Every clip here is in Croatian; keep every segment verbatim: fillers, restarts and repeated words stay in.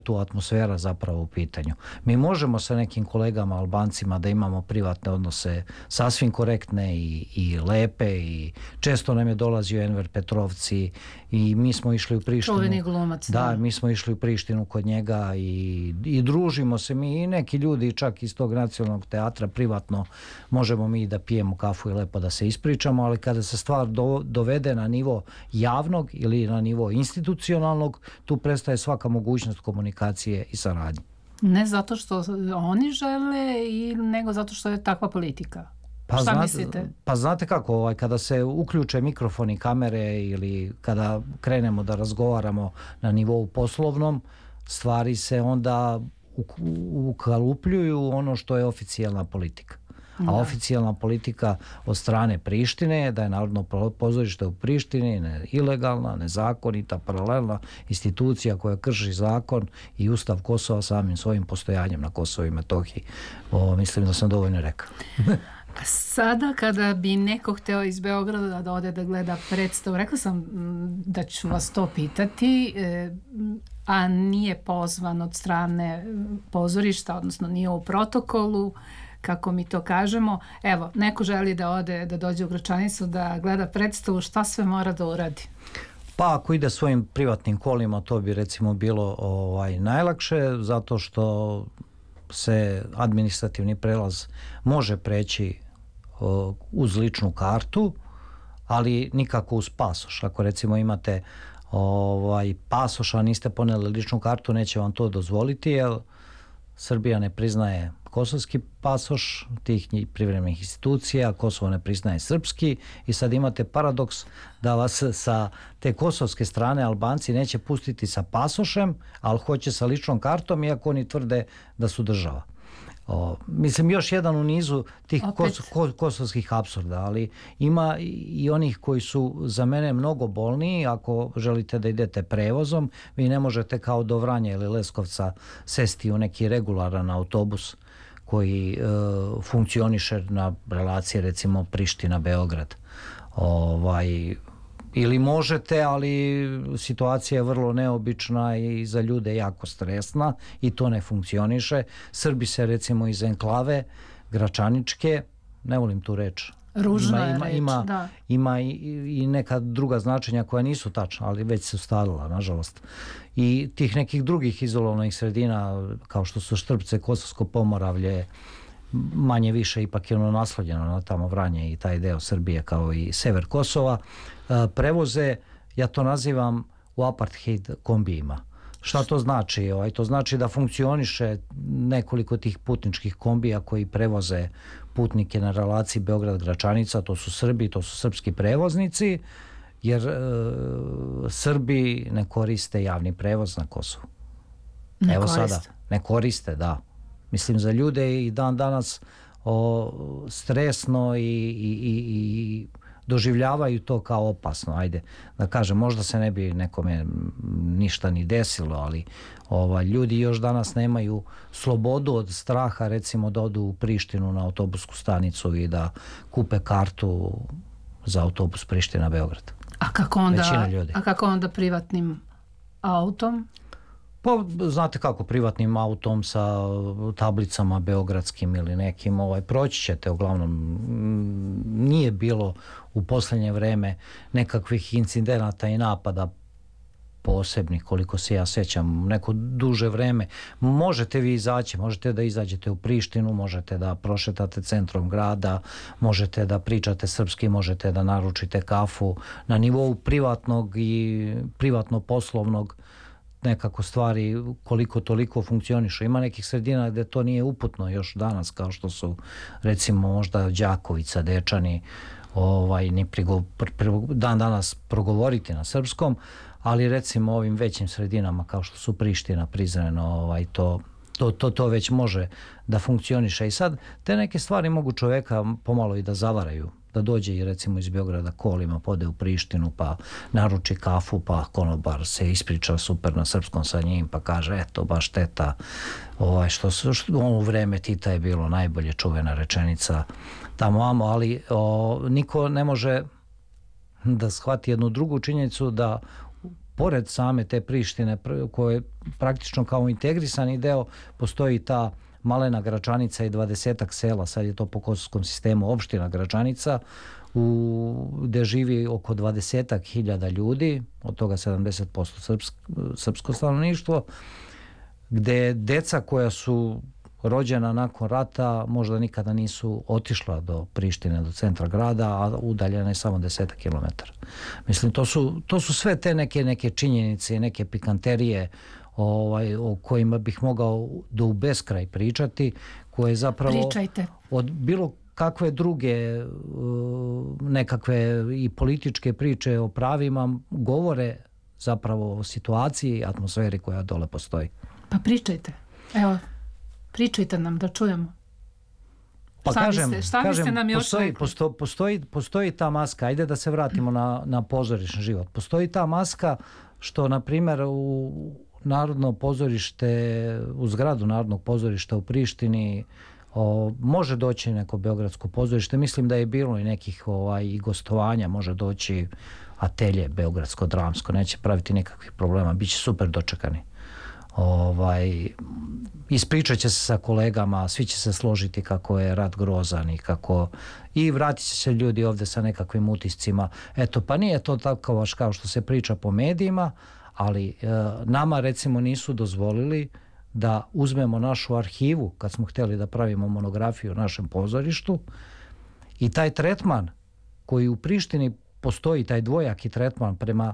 tu atmosfera zapravo u pitanju. Mi možemo sa nekim kolegama Albancima da imamo privatne odnose sasvim korektne i, i lepe i često nam je dolazio Enver Petrovci i mi smo išli u Prištinu. Čuveni glumac. Da, da, mi smo išli u Prištinu kod njega i, i družimo se mi i neki ljudi čak iz tog nacionalnog teatra privatno možemo mi da pijemo kafu i lepo da se ispričamo, ali kada se stvar do, dovede na nivo javnog ili na nivo institucionalnog, tu prestaje svaka mogućnost komunikacije i saradnje. Ne zato što oni žele, i nego zato što je takva politika. Pa Šta znate, mislite? Pa znate kako, ovaj, kada se uključe mikrofoni, kamere ili kada krenemo da razgovaramo na nivou poslovnom, stvari se onda ukalupljuju ono što je oficijalna politika. A Da. oficijalna politika od strane Prištine je da je Narodno pozorište u Prištini ne, ilegalna, nezakonita, paralelna institucija koja krši zakon i Ustav Kosova samim svojim postojanjem na Kosovu i Metohiji. O, mislim da sam dovoljno rekao. Sada kada bi neko hteo iz Beograda da ode da gleda predstavu, rekla sam mm, da ću vas to pitati, e, a nije pozvan od strane pozorišta, odnosno nije u protokolu, kako mi to kažemo. Evo, neko želi da ode, da dođe u Gračanicu, da gleda predstavu, šta sve mora da uradi? Pa ako ide svojim privatnim kolima, to bi recimo bilo ovaj, najlakše, zato što se administrativni prelaz može preći o, uz ličnu kartu, ali nikako uz pasoš. Ako recimo imate ovaj, pasoš, a niste poneli ličnu kartu, neće vam to dozvoliti, jer Srbija ne priznaje kosovski pasoš tih privremenih institucija, Kosovo ne priznaje srpski i sad imate paradoks da vas sa te kosovske strane Albanci neće pustiti sa pasošem, ali hoće sa ličnom kartom, iako oni tvrde da su država. O, mislim, još jedan u nizu tih kos, ko, kosovskih apsurda, ali ima i onih koji su za mene mnogo bolniji. Ako želite da idete prevozom, vi ne možete kao do Vranja ili Leskovca sesti u neki regularan autobus koji e, funkcioniše na relaciji recimo Priština-Beograd. Ovaj, ili možete, ali situacija je vrlo neobična i za ljude jako stresna i to ne funkcioniše. Srbi se recimo iz enklave Gračaničke, ne volim tu reč, Ružna ima, ima, reč, ima, da. ima i, i neka druga značenja koja nisu tačna, ali već se ustalila, nažalost. I tih nekih drugih izolovanih sredina, kao što su Štrpce, Kosovsko Pomoravlje, manje više ipak je ono naslovljeno na tamo Vranje i taj deo Srbije kao i sever Kosova, prevoze, ja to nazivam u apartheid kombijima. Šta to znači? Ovaj, to znači da funkcioniše nekoliko tih putničkih kombija koji prevoze putnike na relaciji Beograd-Gračanica, to su Srbi, to su srpski prevoznici, jer e, Srbi ne koriste javni prevoz na Kosovu. Ne Evo koriste. sada, ne koriste, da. Mislim, za ljude i dan danas o, stresno i, i, i, i doživljavaju to kao opasno. Ajde, da kažem, možda se ne bi nekome ništa ni desilo, ali ova, ljudi još danas nemaju slobodu od straha, recimo da odu u Prištinu na autobusku stanicu i da kupe kartu za autobus Priština-Beograd. A kako onda, Većina ljudi. a kako onda privatnim autom? Pa, znate kako, privatnim autom sa tablicama beogradskim ili nekim, ovaj, proći ćete, uglavnom nije bilo u posljednje vreme nekakvih incidenata i napada posebnih, koliko se ja sjećam, neko duže vreme. Možete vi izaći, možete da izađete u Prištinu, možete da prošetate centrom grada, možete da pričate srpski, možete da naručite kafu. Na nivou privatnog i privatno-poslovnog nekako stvari koliko toliko funkcionišu. Ima nekih sredina gde to nije uputno još danas, kao što su recimo možda Đakovica, Dečani, ovaj, ni prigo, pr, pr, dan danas progovoriti na srpskom, ali recimo ovim većim sredinama kao što su Priština, Prizren, ovaj, to, to, to, to već može da funkcioniše. I sad te neke stvari mogu čoveka pomalo i da zavaraju. Da dođe i recimo iz Beograda kolima, pode u Prištinu, pa naruči kafu, pa konobar se ispriča super na srpskom sa njim, pa kaže, eto, baš teta, ovaj, što, što u ono vreme Tita je bilo najbolje, čuvena rečenica tamo amo, ali o, niko ne može da shvati jednu drugu činjenicu da pored same te Prištine koje praktično kao integrisani deo postoji ta malena Gračanica i dvadesetak sela, sad je to po kosovskom sistemu opština Gračanica, u, gde živi oko dvadesetak hiljada ljudi, od toga sedamdeset posto srpsk, srpsko stanovništvo, gde deca koja su rođena nakon rata možda nikada nisu otišla do Prištine, do centra grada, a udaljena je samo desetak kilometara. Mislim, to su, to su sve te neke, neke činjenice, neke pikanterije ovaj, o kojima bih mogao do u beskraj pričati, koje zapravo Pričajte. Od bilo kakve druge nekakve i političke priče o pravima govore zapravo o situaciji i atmosferi koja dole postoji. Pa pričajte. Evo, pričajte nam da čujemo. Pa šta kažem, biste, šta kažem biste nam još postoji, posto, postoji, postoji ta maska, ajde da se vratimo na, na pozorišni život. Postoji ta maska što, na primjer, u Narodno pozorište, u zgradu Narodnog pozorišta u Prištini o, može doći neko beogradsko pozorište. Mislim da je bilo i nekih ovaj, i gostovanja, može doći atelje beogradsko, dramsko, neće praviti nikakvih problema, bit će super dočekani. Ovaj, ispričat će se sa kolegama, svi će se složiti kako je rat grozan i kako i vratit će se ljudi ovdje sa nekakvim utiscima. Eto, pa nije to tako baš kao što se priča po medijima, ali e, nama recimo nisu dozvolili da uzmemo našu arhivu kad smo htjeli da pravimo monografiju o našem pozorištu i taj tretman koji u Prištini postoji, taj dvojaki tretman prema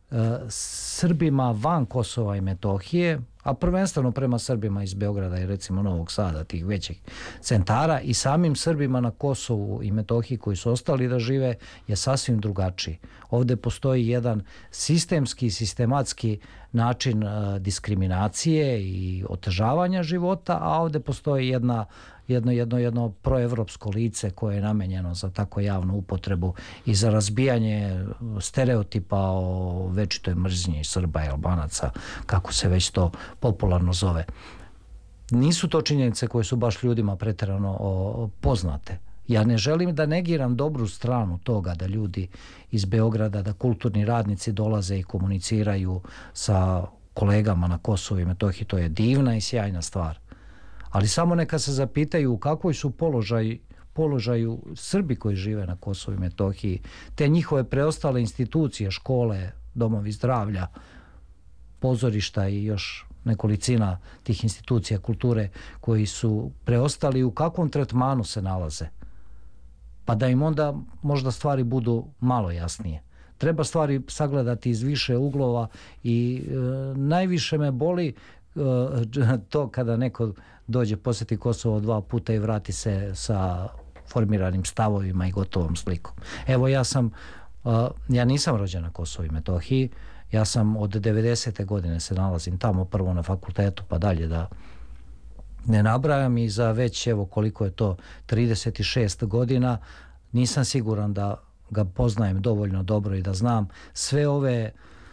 Srbima van Kosova i Metohije, a prvenstveno prema Srbima iz Beograda i recimo Novog Sada, tih većih centara, i samim Srbima na Kosovu i Metohiji koji su ostali da žive, je sasvim drugačiji. Ovdje postoji jedan sistemski, sistematski način uh, diskriminacije i otežavanja života, a ovdje postoji jedna jedno, jedno, jedno proevropsko lice koje je namenjeno za tako javnu upotrebu i za razbijanje stereotipa o večitoj mržnji Srba i Albanaca, kako se već to popularno zove. Nisu to činjenice koje su baš ljudima pretjerano o, poznate. Ja ne želim da negiram dobru stranu toga da ljudi iz Beograda, da kulturni radnici dolaze i komuniciraju sa kolegama na Kosovu i Metohiji. To je divna i sjajna stvar. Ali samo neka se zapitaju u kakvoj su položaj, položaju Srbi koji žive na Kosovu i Metohiji, te njihove preostale institucije, škole, domovi zdravlja, pozorišta i još nekolicina tih institucija kulture koji su preostali, u kakvom tretmanu se nalaze. Pa da im onda možda stvari budu malo jasnije. Treba stvari sagledati iz više uglova i e, najviše me boli e, to kada neko dođe posjeti Kosovo dva puta i vrati se sa formiranim stavovima i gotovom slikom. Evo ja sam, uh, ja nisam rođen na Kosovu i Metohiji, ja sam od devedesete godine se nalazim tamo, prvo na fakultetu pa dalje da ne nabrajam, i za već evo koliko je to trideset šest godina nisam siguran da ga poznajem dovoljno dobro i da znam sve ove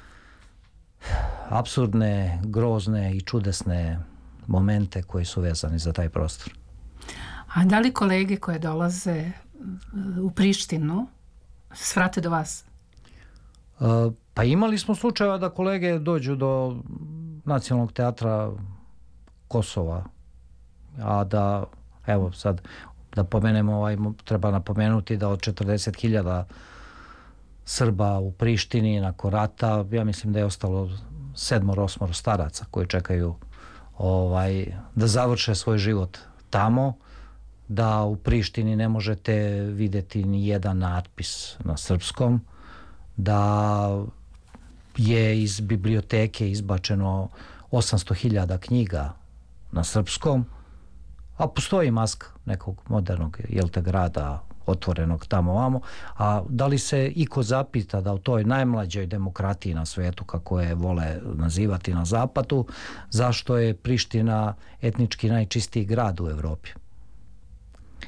apsurdne, grozne i čudesne momente koji su vezani za taj prostor. A da li kolege koje dolaze u Prištinu svrate do vas? Uh, pa imali smo slučajeva da kolege dođu do Nacionalnog teatra Kosova, a da, evo sad da pomenemo, ovaj, treba napomenuti da od četrdeset hiljada Srba u Prištini nakon rata, ja mislim da je ostalo sedmoro, osmoro staraca koji čekaju ovaj, da završe svoj život tamo, da u Prištini ne možete vidjeti ni jedan natpis na srpskom, da je iz biblioteke izbačeno osamsto hiljada knjiga na srpskom, a postoji maska nekog modernog jel te grada otvorenog tamo vamo, a da li se iko zapita da u toj najmlađoj demokratiji na svijetu, kako je vole nazivati na zapadu, zašto je Priština etnički najčistiji grad u Evropi?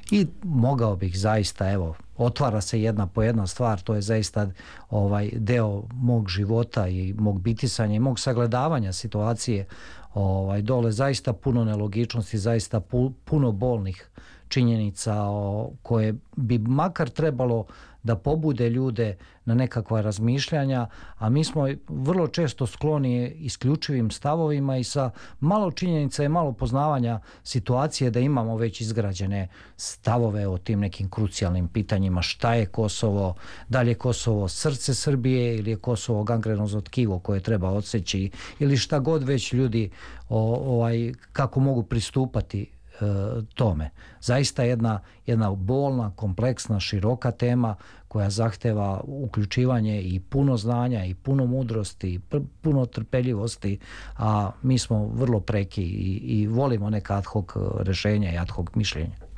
I mogao bih zaista, evo, otvara se jedna po jedna stvar, to je zaista ovaj deo mog života i mog bitisanja i mog sagledavanja situacije ovaj dole, zaista puno nelogičnosti, zaista pu, puno bolnih činjenica o, koje bi makar trebalo da pobude ljude na nekakva razmišljanja, a mi smo vrlo često skloni isključivim stavovima i sa malo činjenica i malo poznavanja situacije da imamo već izgrađene stavove o tim nekim krucijalnim pitanjima, šta je Kosovo, da li je Kosovo srce Srbije ili je Kosovo gangrenozno tkivo koje treba odseći ili šta god već ljudi o, ovaj, kako mogu pristupati tome. Zaista jedna, jedna bolna, kompleksna, široka tema koja zahteva uključivanje i puno znanja i puno mudrosti i puno trpeljivosti, a mi smo vrlo preki i, i volimo neka ad hoc rešenja i ad hoc mišljenja.